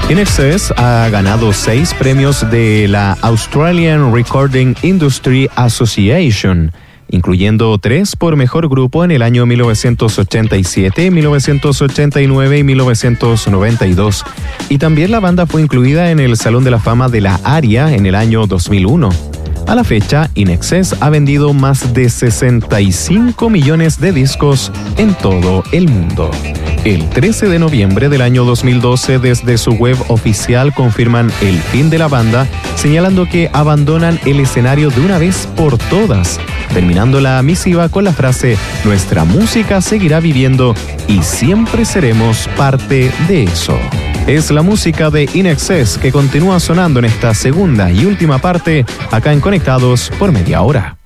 INXS ha ganado 6 premios de la Australian Recording Industry Association, incluyendo 3 por mejor grupo en el año 1987, 1989 y 1992. Y también la banda fue incluida en el Salón de la Fama de la ARIA en el año 2001. A la fecha, INXS ha vendido más de 65 millones de discos en todo el mundo. El 13 de noviembre del año 2012, desde su web oficial confirman el fin de la banda, señalando que abandonan el escenario de una vez por todas, terminando la misiva con la frase: nuestra música seguirá viviendo y siempre seremos parte de eso. Es la música de INXS que continúa sonando en esta segunda y última parte, acá en Conectados por Media Hora.